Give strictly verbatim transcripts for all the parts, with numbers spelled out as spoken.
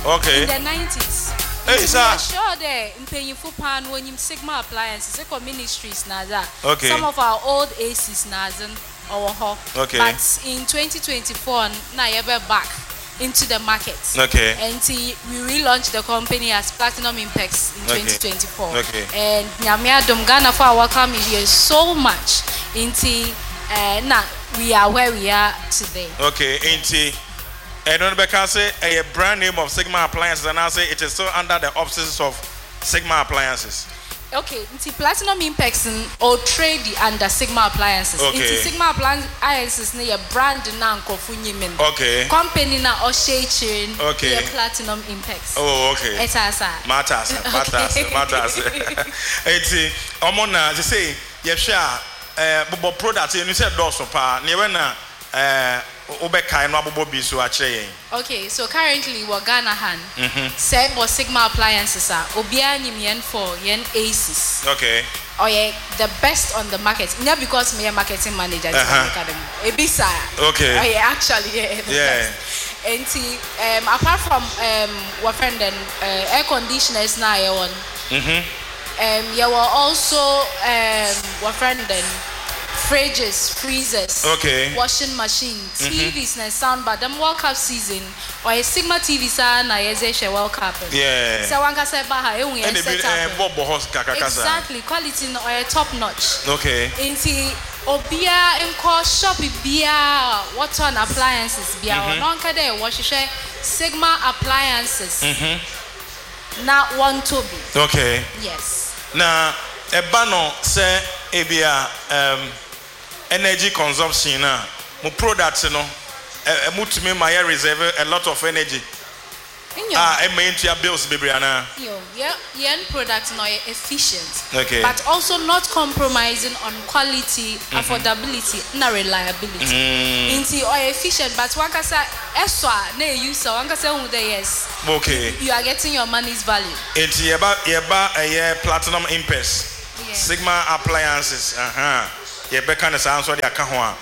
Okay. In the nineties. Hey, we sir. are sure that in paying for pan when you Sigma appliances, eco ministries naza. Okay. Some of our old aces nazan or ho. Okay. But in twenty twenty-four, now you're back into the market. Okay. And we relaunched the company as Platinum Impex in Okay. twenty twenty-four. Okay. And Nyamia Dumgana for our welcome here so much into uh, now we are where we are today. Okay, into I don't know say a brand name of Sigma Appliances, and I say it is still under the auspices of Sigma Appliances. Okay, into Platinum Impex or trade under Sigma Appliances. Okay. Into Sigma Appliances near brand now Kofunyimin. Okay. Company na Oshay chain. Okay. Platinum Impex. Oh, okay. It's asa. Matters, matters, matters. It's Omona. They say you share uh bobo products. You said doso pa. Never na uh obeka no abobo bisu acheye. Okay, so currently we're Ghana Han. Mhm. Say or Sigma Appliances are Obia yen for yen Aces. Okay. Or yeah, the best on the market. Not because me a marketing manager in Uh-huh. academy. Ebisa. Okay. Oh yeah, actually yeah. the Yeah. best. And see, um, apart from um, what friend and uh, air conditioners now you on. Mhm. Um, you were also um, what friend and fridges, freezers, Okay. washing machine, T Vs and soundbar. Them World Cup season or a Sigma T V sa na yezeshe World Cup. Yeah. So one can say baha e And the set uh, up. bobo house kakakasa. Exactly, quality no or top notch. Okay. Inti obia enko shop bia what on appliances bia Mhm. no nka dey washishe Sigma Appliances. Mhm. Na one to be. Okay. Yes. Na eba no say ebia um energy consumption na mo product no e mo tumi ma reserve a lot of energy. Inyo. Ah, e main to your bills bebre ana. Yo, yeah, yen product no efficient. Okay. But also not compromising on quality, affordability, na reliability. Mm. Inti or efficient, but one can say eswa na use one can say who the yes. Okay. You are getting your money's value. Enti yeba yeba a Platinum Impex. Yeah. Sigma Appliances. Aha. Yeba kan sa answer the aka ho a.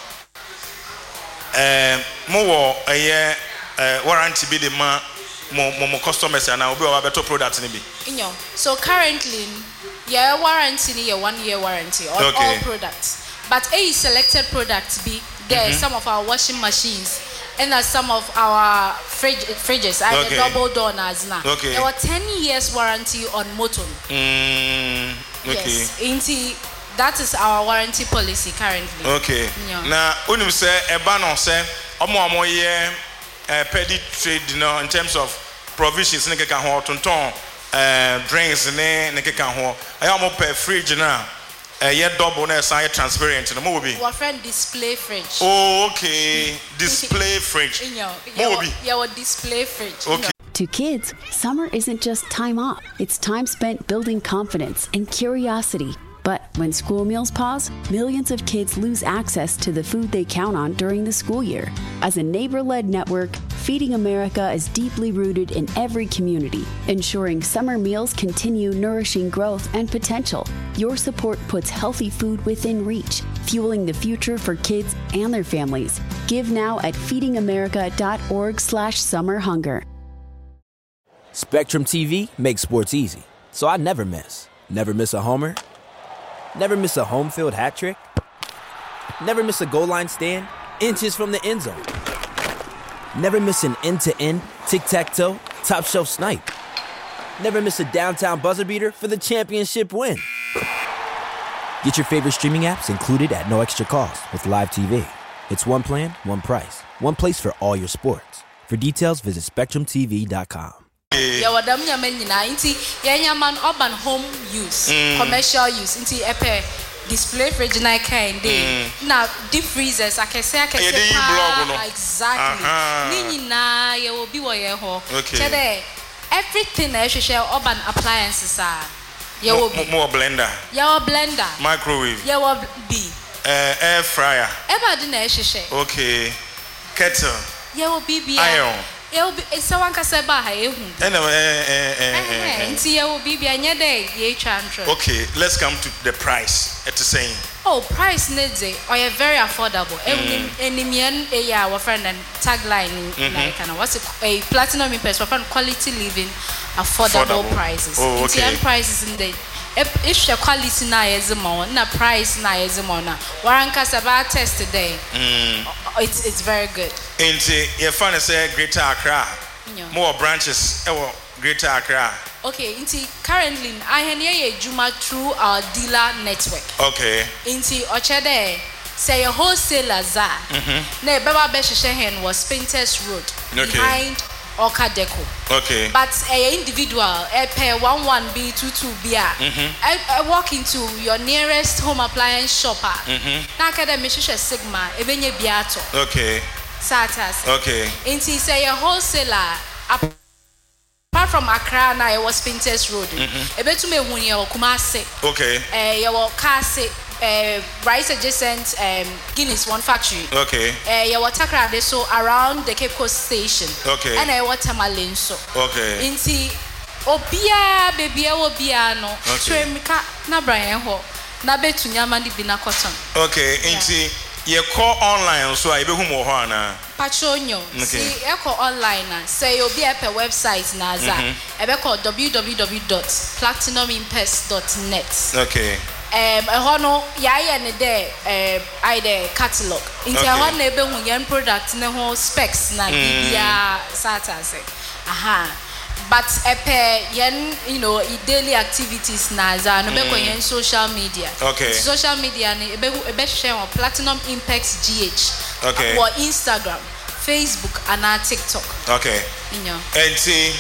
Eh mo wo a warranty bi de ma mo mo customers and obi wa better product ni bi. Inyo. So currently, yeah, warranty ni a one year warranty on Okay. all products. But a selected products be there Mhm. some of our washing machines and as some of our fridge fridges are Okay. the double donors now. Okay. There were ten years warranty on motor. Mm. Okay. Yes. Inti that is our warranty policy currently. Okay. Yeah. Na unim say eba no say omo omo ye uh, petty trade no in terms of provisions ne keka ho tonton uh, drinks ne ne keka ho aya omo per fridge na uh, ye double na say transparent no mo bi. Our friend display fridge. Oh, okay. Display fridge. Inyo. Mo bi. Yeah, our display fridge. Okay. To kids, summer isn't just time off. It's time spent building confidence and curiosity. But when school meals pause, millions of kids lose access to the food they count on during the school year. As a neighbor-led network, Feeding America is deeply rooted in every community, ensuring summer meals continue nourishing growth and potential. Your support puts healthy food within reach, fueling the future for kids and their families. Give now at feeding america dot org slash summer hunger. Spectrum T V makes sports easy, so I never miss. Never miss a homer. Never miss a home field hat trick. Never miss a goal line stand, inches from the end zone. Never miss an end-to-end, tic-tac-toe, top shelf snipe. Never miss a downtown buzzer beater for the championship win. Get your favorite streaming apps included at no extra cost with Live T V. It's one plan, one price, one place for all your sports. For details, visit spectrum t v dot com. Yeah, what them nyaman nyina inti ya nyaman urban home use, commercial use inti epe display fridge na kind dey. Na deep freezers akese akese Yeah, they use blog, no? exactly. Uh-huh. Ni nyina ye obi wo ye ho. Okay. Chede everything na ehwehwe urban appliances are. Ye Mo obi. mo blender, Ye wo blender. microwave, Ye wo bi. uh, air fryer. Eba di na ehwehwe. Okay. Kettle, Ye wo bibia. iron. It will be it's a one kaseba ha ehu. And eh eh eh. Nti ye will be bi anya dey ye twa. Okay, let's come to the price. It's saying. Oh, price nedze or you very affordable. Enim enimien e ya our friend and tagline like kana what's a platinum impress for quality living affordable, affordable. prices. Oh, okay. Nti prices in the if the quality na yezimo na price na yezimo na waranka saba test today. It's it's very good. Nti your fan say Greater Accra. More branches ewo Greater Accra. Okay, inti currently I have Juma through our dealer network. Okay. Inti ochede say a wholesaler za. Mhm. Ne baba beshe hen was Painters Road okay. behind Oka Deco. Okay. But a individual a pair one one B two two B R. Mhm. I walk into your nearest home appliance shopper. Mhm. Na kada meshisha Sigma ebenye biato. Okay. Satas. Okay. Inti say a wholesaler apart from Accra na it was Painters Road. Ebetume ehun ye Kumase. Okay. Eh ye wo Kase eh right adjacent um Guinness One Factory. Okay. Eh ye wo Takrade so around the Cape Coast station. Okay. And eh wo Tamale so. Okay. Inti obia baby e obia no. Okay. Twemika na Brian ho. Na betu nyama di bi na cotton. Okay. Inti ye call online so I be hu mo ho ana. Patronyo. See, I call online na. Say you'll be at a website na za. I be call w w w dot platinum impes dot net. Okay. Um, I hono ya ya ne there. Um, I the catalog. Inti I hono ebe hu yen product ne ho specs na bibia sata say. Aha. But epe yen you know daily activities na za no be ko yen social media. Okay. Social media ne ebe ebe share on Platinum Impex G H. Okay. Or Instagram, Facebook, and our TikTok. Okay. You know. And see,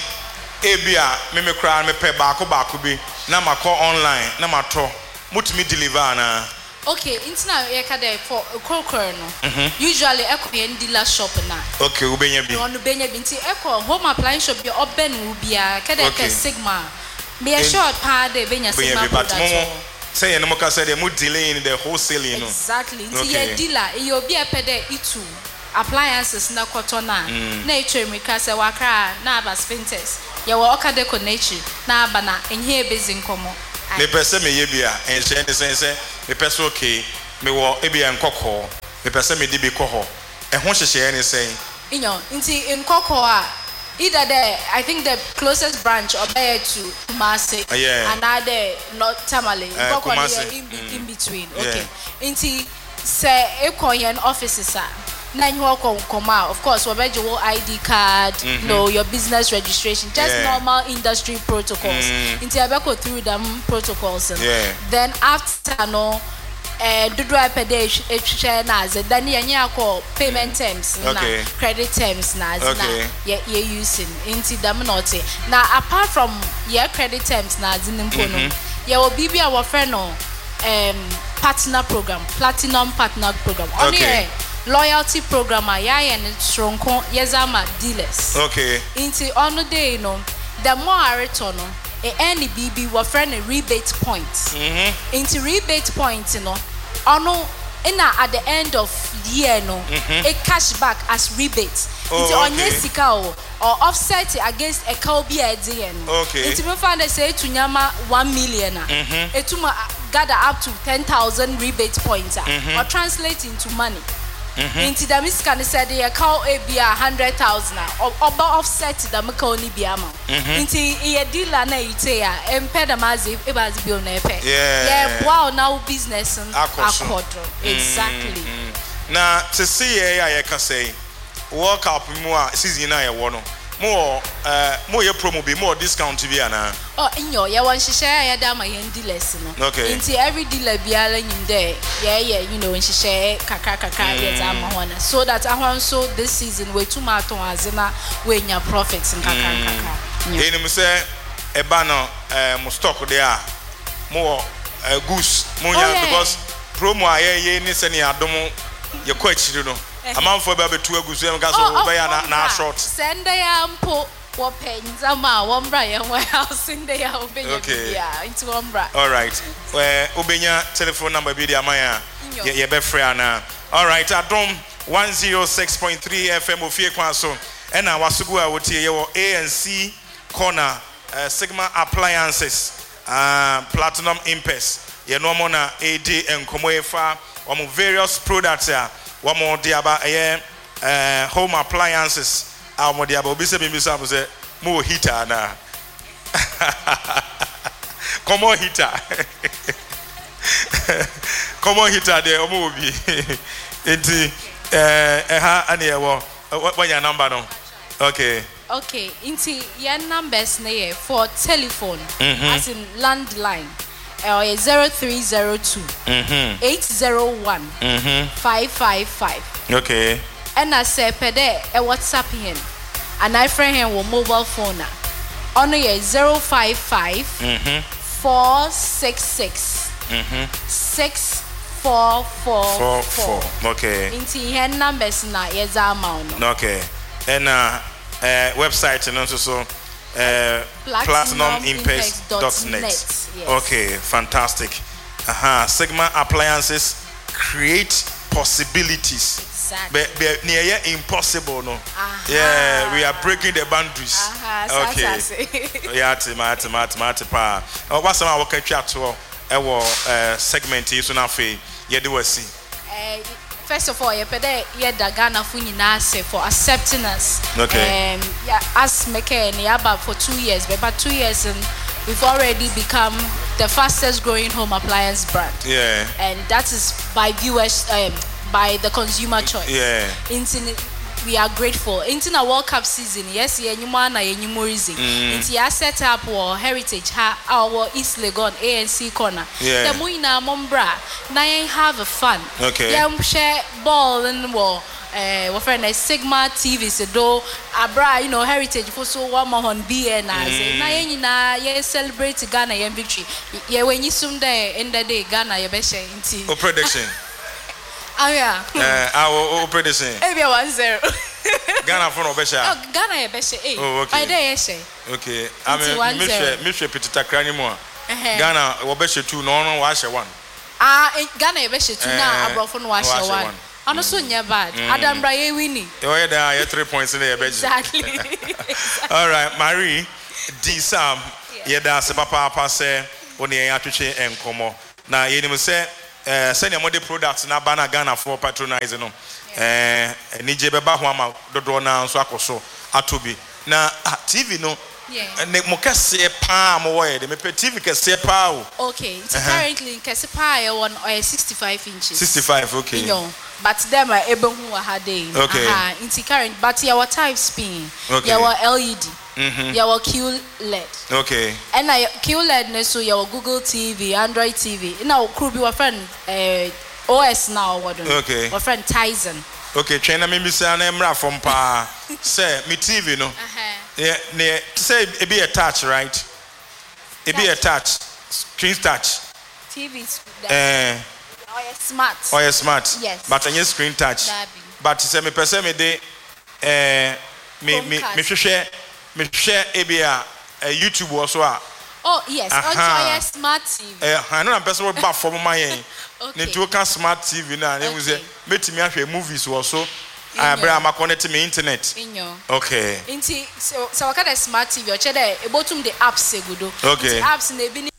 ebia me me cry me pay baako baako bi na ma call online na ma to mutumi deliver na. Okay, internet e ka there for kokoro no. Usually e ko yen dealer shop na. Okay, ubenya bi. No no benya bi nti e ko home appliance shop bi oben wo bia ka there ka Sigma. Me a short pa de benya Sigma product. Say no ka say they mo delay in the wholesaling no. Exactly. Nti ye dealer e obi e pede itu appliances na cotton na. Na e twemi ka say wakra na aba Painters. Ye wo Oka Deco nature na aba na enye ebezi nkomo. Me pese me ye bia en say ne say say me pese okay me wo e bia nkokọ me pese me di bi kọ ho e ho hyehye ne say inyo nti nkokọ a either there I think the closest branch or there to Kumasi uh, yeah. and other not Tamale nkokọ uh, in, mm. in between okay yeah. Nti say e koyen offices a na nyo koma of course we beje wo I D card mm-hmm. no your business registration just yeah. normal industry protocols mm. Nti abeko through them protocols and yeah. then after no eh dodo apede e share na ze then yenye akọ payment terms okay. na credit terms na ze okay. na ye ye using Nti them not na apart from your credit terms na ze nimpo no ye wo bibia wo friend no um partner program platinum partner program okay. Loyalty program ya and strong yezama dealers. Okay. Into on the day no, the more I return no, a any B B will friend a rebate points. Mm-hmm. Into rebate points, you know, on no in at the end of the year no, mm-hmm. a cash back as rebates. Oh, into okay. on yes or offset against a cowby idea. Okay. Into me find say to nyama one million. Mm-hmm. It to gather up to ten thousand rebate points mm-hmm. or translate into money. Into the miss can say the account a be a hundred thousand or offset the Maconi Biama. Into a dealer na itea and pedamazi ebas bill nepe. Yeah, wow, now business and accord. Exactly. Now to see I can say work up more season I want more uh more your promo be more discount to be ana. Oh, in your ya one she share ya dama yen dealers no. Okay. Into every dealer be ala in there. Yeah, yeah, you know when she share kaka kaka ya dama wana. So that I want so this season we two marathon azina we nya profits in kaka kaka. Eni mu say e ba no eh mo stock there more goose mo nya because promo aye ye ni se ni adom ye ko achiri no. Amanfo ba betu agusu em ga so be ya na na short send ya mpo wo penza ma wo mbra ye warehouse inde ya obenya bia into wo mbra. All right eh obenya telephone number bi dia man ye be free ana. All right adom one oh six point three F M ofie kwa so ɛna wasugu a wotie yɛwɔ A N C corner uh, Sigma Appliances uh, Platinum Impes yɛ no mo na edi enkomo efa wɔn various products a wɔn de aba ɛyɛ uh, home appliances a wɔn de aba obi sɛ bi bisa mo sɛ mo heater na common heater common heater de wɔn obi enti eh ɛha ani ɛwɔ what your number no okay okay inti your numbers na for telephone mm-hmm. as in landline or uh, zero three zero two mm-hmm. eight zero one mm-hmm. five five five okay and I say pede a WhatsApp him and I friend him with mobile phone na on ye zero five five mm-hmm. four six six mm-hmm. six four four four four. four okay Inti her numbers na yeza amount no. Okay and uh, uh website and also so uh platinum impes dot net. Yes. Okay, fantastic. Uh-huh. Sigma Appliances create possibilities. Exactly. But but near impossible no. Uh-huh. Yeah, we are breaking the boundaries. Uh-huh. Okay. Yeah, tima tima tima tima. Oh, what's some work at to ewo uh segment yi so na fe ye de wasi. Eh first of all, you pede ye da Ghana fu nyina say for accepting us. Okay. Um yeah, as make and about for two years, but about two years and we've already become the fastest growing home appliance brand. Yeah. And that is by viewers um by the consumer choice. Yeah. Into we are grateful. Into the World Cup season, yes, ye nyuma na ye nyumorizi. Into ya set up our heritage ha our East Legon A N C corner. Yeah. The muina mombra na ye have a fun. Okay. Yeah, share ball and war. Uh, what friend Sigma T V se do abra you know heritage for so one more on B N as na ye nyina ye celebrate Ghana ye victory. Ye when you sum there in the day Ghana ye be share inti. O prediction. Ah yeah. Eh, our prediction. Maybe one zero. Ghana for no be share. Oh, Ghana ye be share. Oh, okay. I dey ye share. Okay. I mean, me share, me share petita krani mo. Uh-huh. Ghana wo be share two, no no wa share one. Ah, Ghana ye be share two na Eh, abrofo no wa share wa share one. one. Ano so nya bad. Adam Bra ye winning. Oh yeah, there are three points in there. Exactly. All right, Marie, D Sam, yeah, that's papa papa say when you atwiche enkomo. Na ye nim say eh send your products na bana Ghana for patronizing no. Eh ni je beba ho ama dodo na nso akoso atobi. Na T V no Yeah. ne mo kase pa mo wo ye de me pe T V kase pa o. Okay, so currently Kesepa on uh, sixty-five inches. sixty-five, okay. You know, but them are able who are day. Okay. Uh-huh. Into current, but your type spin. Okay. Your L E D. Mhm. Your Q L E D. Okay. And I Q L E D ne so your Google T V, Android T V. Now could be your friend uh, O S now what do Okay. your friend Tyson. Okay, trainer me be say na emra from pa. Say me T V no. Uh-huh. Yeah, ne say it be a touch, right? It be a touch, screen touch. T V's Eh, oh, yeah, smart. or a smart. Yes. But any screen touch. That be. But say me person me de eh me me me share me share e be a YouTube also a. Oh yes, Aha. oh yeah, smart T V. Eh, I know na person we back for my yen. Okay. Ne to can smart T V na, ne say Okay. metimi ahwe movies also. In I your- bra ma connect me internet. In your Okay. Inti so so what kind of smart T V or check there about the apps segudo. Okay. The apps na ebi